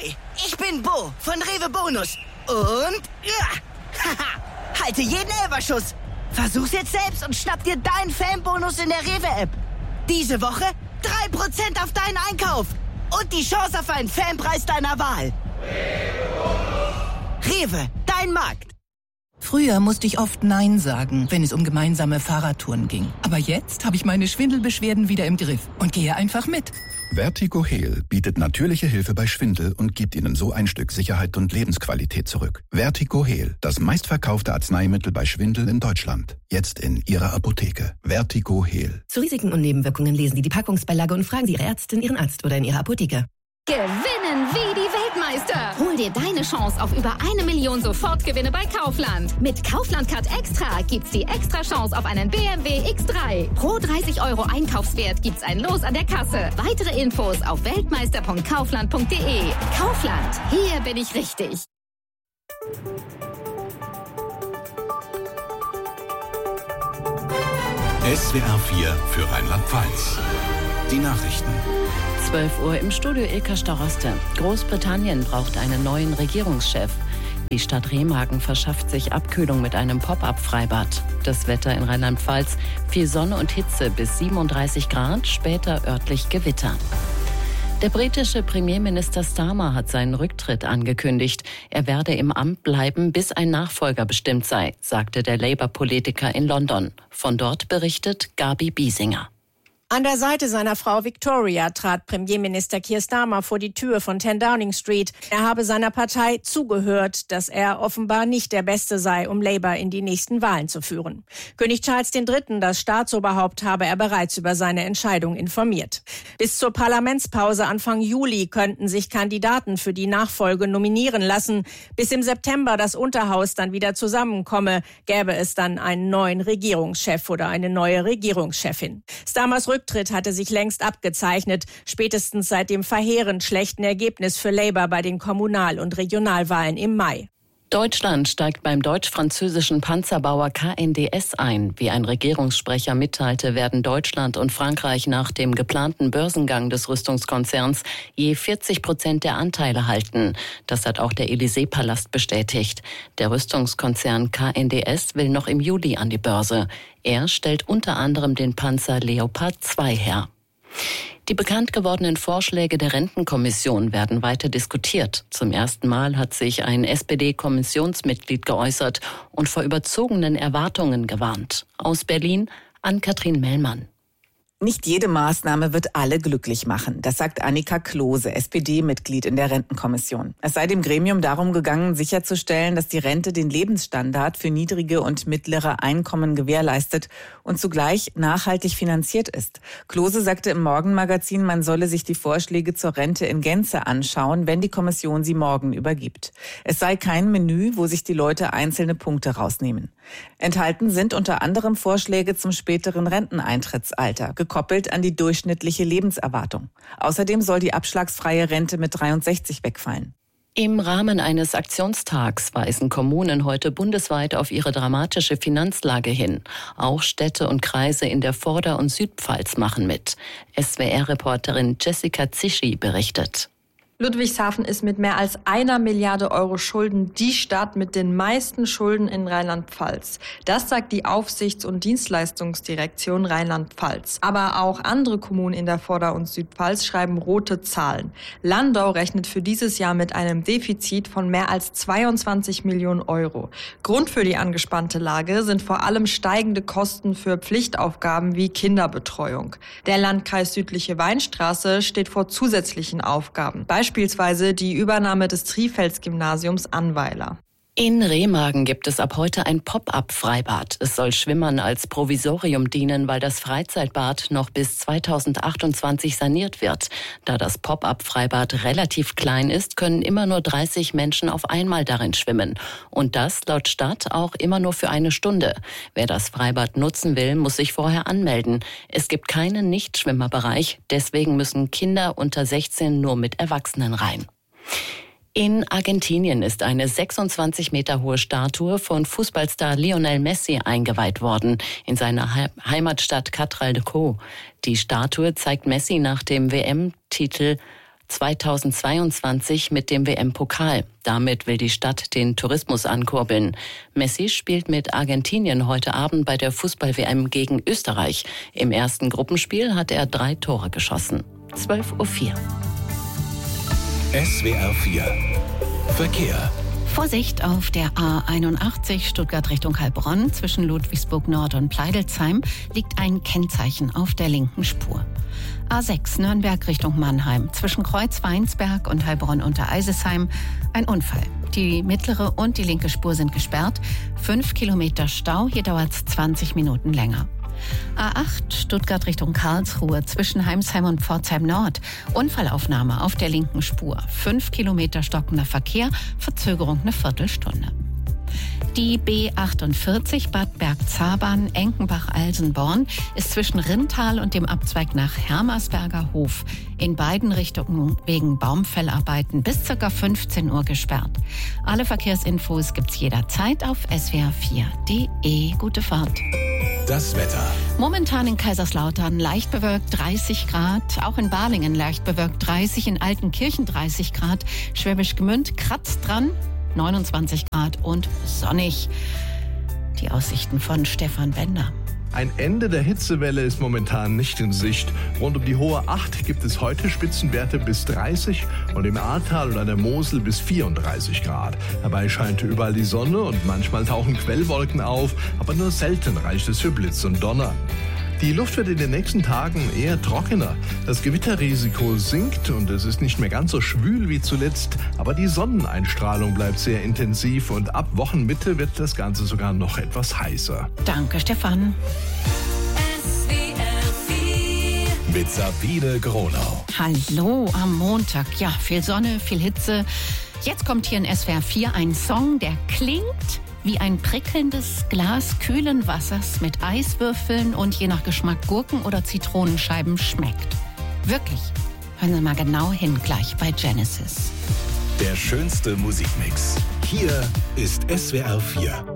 Hi, ich bin Bo von Rewe Bonus. Und halte jeden Elferschuss. Versuch's jetzt selbst und schnapp dir deinen Fanbonus in der Rewe-App. Diese Woche 3% auf deinen Einkauf. Und die Chance auf einen Fanpreis deiner Wahl. Rewe, dein Markt. Früher musste ich oft Nein sagen, wenn es um gemeinsame Fahrradtouren ging. Aber jetzt habe ich meine Schwindelbeschwerden wieder im Griff und gehe einfach mit. Vertigo Heal bietet natürliche Hilfe bei Schwindel und gibt Ihnen so ein Stück Sicherheit und Lebensqualität zurück. Vertigo Heal, das meistverkaufte Arzneimittel bei Schwindel in Deutschland. Jetzt in Ihrer Apotheke. Vertigo Heal. Zu Risiken und Nebenwirkungen lesen Sie die Packungsbeilage und fragen Sie Ihre Ärztin, Ihren Arzt oder in Ihrer Apotheke. Gewinnen wie die Weltmeister. Hol dir deine Chance auf über 1 Million Sofortgewinne bei Kaufland. Mit Kaufland Card Extra gibt's die extra Chance auf einen BMW X3. Pro 30 € Einkaufswert gibt's ein Los an der Kasse. Weitere Infos auf weltmeister.kaufland.de. Kaufland, hier bin ich richtig. SWR 4 für Rheinland-Pfalz. Die Nachrichten. 12 Uhr im Studio Ilka Staroste. Großbritannien braucht einen neuen Regierungschef. Die Stadt Remagen verschafft sich Abkühlung mit einem Pop-up-Freibad. Das Wetter in Rheinland-Pfalz: viel Sonne und Hitze bis 37 Grad, später örtlich Gewitter. Der britische Premierminister Starmer hat seinen Rücktritt angekündigt. Er werde im Amt bleiben, bis ein Nachfolger bestimmt sei, sagte der Labour-Politiker in London. Von dort berichtet Gabi Biesinger. An der Seite seiner Frau Victoria trat Premierminister Keir Starmer vor die Tür von 10 Downing Street. Er habe seiner Partei zugehört, dass er offenbar nicht der Beste sei, um Labour in die nächsten Wahlen zu führen. König Charles III., das Staatsoberhaupt, habe er bereits über seine Entscheidung informiert. Bis zur Parlamentspause Anfang Juli könnten sich Kandidaten für die Nachfolge nominieren lassen. Bis im September das Unterhaus dann wieder zusammenkomme, gäbe es dann einen neuen Regierungschef oder eine neue Regierungschefin. Starmers Rücktritt hatte sich längst abgezeichnet, spätestens seit dem verheerend schlechten Ergebnis für Labour bei den Kommunal- und Regionalwahlen im Mai. Deutschland steigt beim deutsch-französischen Panzerbauer KNDS ein. Wie ein Regierungssprecher mitteilte, werden Deutschland und Frankreich nach dem geplanten Börsengang des Rüstungskonzerns je 40% der Anteile halten. Das hat auch der Élysée-Palast bestätigt. Der Rüstungskonzern KNDS will noch im Juli an die Börse. Er stellt unter anderem den Panzer Leopard 2 her. Die bekannt gewordenen Vorschläge der Rentenkommission werden weiter diskutiert. Zum ersten Mal hat sich ein SPD-Kommissionsmitglied geäußert und vor überzogenen Erwartungen gewarnt. Aus Berlin Ann-Kathrin Mellmann. Nicht jede Maßnahme wird alle glücklich machen. Das sagt Annika Klose, SPD-Mitglied in der Rentenkommission. Es sei dem Gremium darum gegangen, sicherzustellen, dass die Rente den Lebensstandard für niedrige und mittlere Einkommen gewährleistet und zugleich nachhaltig finanziert ist. Klose sagte im Morgenmagazin, man solle sich die Vorschläge zur Rente in Gänze anschauen, wenn die Kommission sie morgen übergibt. Es sei kein Menü, wo sich die Leute einzelne Punkte rausnehmen. Enthalten sind unter anderem Vorschläge zum späteren Renteneintrittsalter, gekoppelt an die durchschnittliche Lebenserwartung. Außerdem soll die abschlagsfreie Rente mit 63 wegfallen. Im Rahmen eines Aktionstags weisen Kommunen heute bundesweit auf ihre dramatische Finanzlage hin. Auch Städte und Kreise in der Vorder- und Südpfalz machen mit. SWR-Reporterin Jessica Zischi berichtet. Ludwigshafen ist mit mehr als 1 Milliarde € Schulden die Stadt mit den meisten Schulden in Rheinland-Pfalz. Das sagt die Aufsichts- und Dienstleistungsdirektion Rheinland-Pfalz. Aber auch andere Kommunen in der Vorder- und Südpfalz schreiben rote Zahlen. Landau rechnet für dieses Jahr mit einem Defizit von mehr als 22 Millionen €. Grund für die angespannte Lage sind vor allem steigende Kosten für Pflichtaufgaben wie Kinderbetreuung. Der Landkreis Südliche Weinstraße steht vor zusätzlichen Aufgaben. Beispielsweise die Übernahme des Trifels-Gymnasiums Annweiler. In Remagen gibt es ab heute ein Pop-up-Freibad. Es soll Schwimmern als Provisorium dienen, weil das Freizeitbad noch bis 2028 saniert wird. Da das Pop-up-Freibad relativ klein ist, können immer nur 30 Menschen auf einmal darin schwimmen. Und das laut Stadt auch immer nur für 1 Stunde. Wer das Freibad nutzen will, muss sich vorher anmelden. Es gibt keinen Nichtschwimmerbereich, deswegen müssen Kinder unter 16 nur mit Erwachsenen rein. In Argentinien ist eine 26 Meter hohe Statue von Fußballstar Lionel Messi eingeweiht worden, in seiner Heimatstadt Catral de Co. Die Statue zeigt Messi nach dem WM-Titel 2022 mit dem WM-Pokal. Damit will die Stadt den Tourismus ankurbeln. Messi spielt mit Argentinien heute Abend bei der Fußball-WM gegen Österreich. Im ersten Gruppenspiel hat er 3 Tore geschossen. 12:04 Uhr. SWR 4 Verkehr. Vorsicht auf der A81 Stuttgart Richtung Heilbronn. Zwischen Ludwigsburg Nord und Pleidelsheim liegt ein Kennzeichen auf der linken Spur. A6 Nürnberg Richtung Mannheim. Zwischen Kreuz-Weinsberg und Heilbronn unter Eisesheim ein Unfall. Die mittlere und die linke Spur sind gesperrt. 5 Kilometer Stau, hier dauert es 20 Minuten länger. A8 Stuttgart Richtung Karlsruhe zwischen Heimsheim und Pforzheim Nord. Unfallaufnahme auf der linken Spur. 5 Kilometer stockender Verkehr, Verzögerung eine Viertelstunde. Die B48 Bad Bergzabern Enkenbach-Alsenborn ist zwischen Rintal und dem Abzweig nach Hermersberger Hof in beiden Richtungen wegen Baumfellarbeiten bis ca. 15 Uhr gesperrt. Alle Verkehrsinfos gibt's jederzeit auf swr4.de. Gute Fahrt. Das Wetter. Momentan in Kaiserslautern leicht bewölkt 30 Grad, auch in Balingen leicht bewölkt 30, in Altenkirchen 30 Grad, Schwäbisch Gmünd kratzt dran, 29 Grad und sonnig. Die Aussichten von Stefan Bender. Ein Ende der Hitzewelle ist momentan nicht in Sicht. Rund um die Hohe Acht gibt es heute Spitzenwerte bis 30 und im Ahrtal und an der Mosel bis 34 Grad. Dabei scheint überall die Sonne und manchmal tauchen Quellwolken auf, aber nur selten reicht es für Blitz und Donner. Die Luft wird in den nächsten Tagen eher trockener. Das Gewitterrisiko sinkt und es ist nicht mehr ganz so schwül wie zuletzt, aber die Sonneneinstrahlung bleibt sehr intensiv und ab Wochenmitte wird das Ganze sogar noch etwas heißer. Danke, Stefan. Mit Sabine Gronau. Hallo am Montag. Ja, viel Sonne, viel Hitze. Jetzt kommt hier in SWR 4 ein Song, der klingt wie ein prickelndes Glas kühlen Wassers mit Eiswürfeln und je nach Geschmack Gurken oder Zitronenscheiben schmeckt. Wirklich. Hören Sie mal genau hin, gleich bei Genesis. Der schönste Musikmix. Hier ist SWR 4.